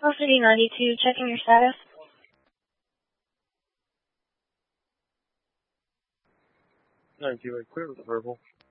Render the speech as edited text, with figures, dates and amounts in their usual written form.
City 92, checking your status. 92, clear with the verbal.